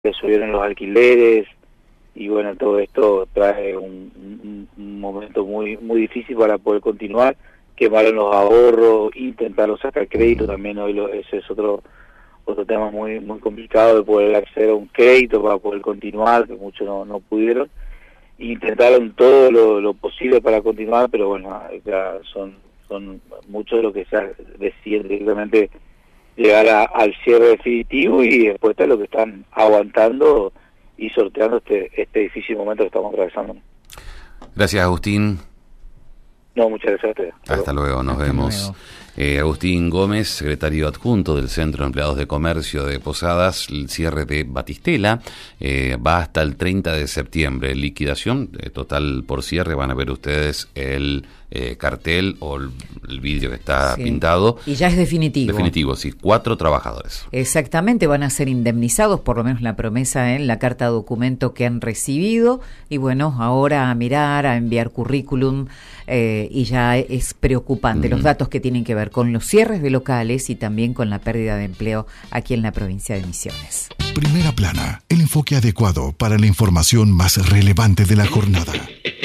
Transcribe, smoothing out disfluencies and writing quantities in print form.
que subieron los alquileres, y bueno, todo esto trae un momento muy difícil para poder continuar. Quemaron los ahorros, intentaron sacar crédito también. Hoy ese es otro tema muy complicado, de poder acceder a un crédito para poder continuar, que muchos no pudieron. Intentaron todo lo posible para continuar, pero bueno, ya son muchos de los que se deciden directamente llegar al cierre definitivo, y después está lo que están aguantando y sorteando este difícil momento que estamos atravesando. Gracias, Agustín. No, muchas gracias a ustedes. Hasta luego, nos vemos. Agustín Gómez, secretario adjunto del Centro de Empleados de Comercio de Posadas. El cierre de Batistela va hasta el 30 de septiembre. Liquidación total por cierre. Van a ver ustedes el cartel o el vídeo que está pintado. Y ya es definitivo. Definitivo, sí. 4 trabajadores. Exactamente, van a ser indemnizados, por lo menos la promesa en la carta documento que han recibido. Y bueno, ahora a mirar, a enviar currículum, y ya es preocupante los datos que tienen que ver con los cierres de locales y también con la pérdida de empleo aquí en la provincia de Misiones. Primera Plana, el enfoque adecuado para la información más relevante de la jornada.